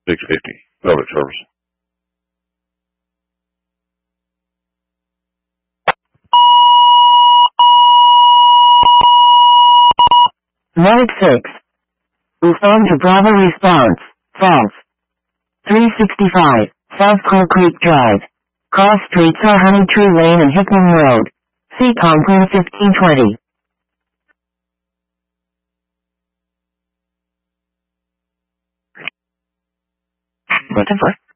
650. Public service. Medic 6. Respond to Bravo response. False. 365, South Coal Creek Drive. Cross streets are Honey Tree Lane and Hickman Road. CCOM 1520. Whatever.